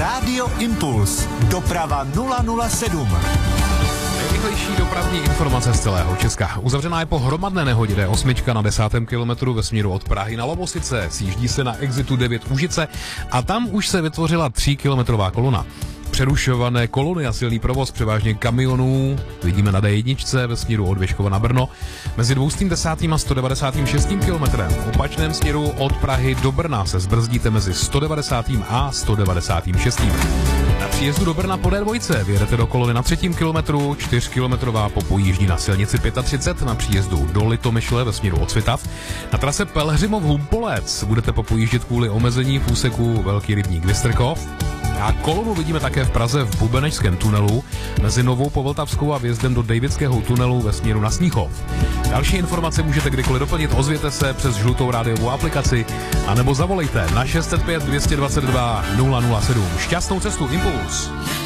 Rádio Impuls. Doprava 007. Nejrychlejší dopravní informace z celého Česka. Uzavřená je po hromadné nehodě D8 na 10. kilometru ve směru od Prahy na Lovosice. Sjíždí se na exitu 9 Užice a tam už se vytvořila 3kilometrová kolona. Přerušované kolony a silný provoz převážně kamionů vidíme na D1 ve směru od Vyškova na Brno mezi 210. a 196. kilometrem. V opačném směru od Prahy do Brna se zbrzdíte mezi 190. a 196. Na příjezdu do Brna po D2 vyjedete do kolony na 3. kilometru, 4kilometrová popojíždí na silnici 35 na příjezdu do Litomyšle ve směru od Svitav. Na trase Pelhřimov-Humpolec budete popojíždět kvůli omezení v úseku Velký rybník Vystrkov. A kolonu vidíme také v Praze v Bubenečském tunelu mezi Novou Povltavskou a vjezdem do Davidského tunelu ve směru na Sníchov. Další informace můžete kdykoliv doplnit, ozvěte se přes žlutou rádiovou aplikaci anebo zavolejte na 605 222 007. Šťastnou cestu, Impuls!